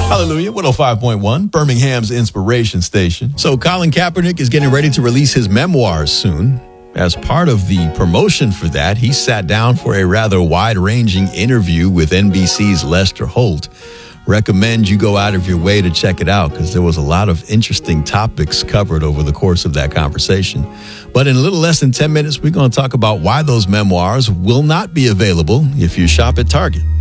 Hallelujah, 105.1, Birmingham's inspiration station. So Colin Kaepernick is getting ready to release his memoirs soon. As part of the promotion for that, he sat down for a rather wide-ranging interview with NBC's Lester Holt. Recommend you go out of your way to check it out because there was a lot of interesting topics covered over the course of that conversation. But in a little less than 10 minutes, we're going to talk about why those memoirs will not be available if you shop at Target.